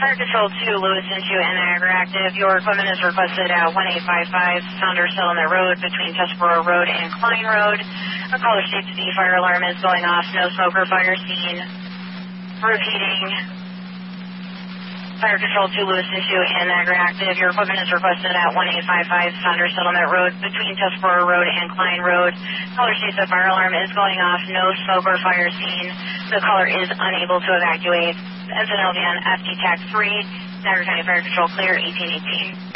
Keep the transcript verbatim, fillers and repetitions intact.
Fire Control two, Lewis and two, and Niagara active. Your equipment is requested at one eight five five Sounder Settlement Road between Tuscarora Road and Klein Road. A caller states the fire alarm is going off. No smoke or fire seen. Repeating. Fire Control two, Lewis and two, and Niagara active. Your equipment is requested at one eight five five Sounder Settlement Road between Tuscarora Road and Klein Road. Caller states the fire alarm is going off. No smoke or fire seen. The caller is unable to evacuate. S N L V on F D TAC three, Niagara County Fire Control clear, eighteen eighteen.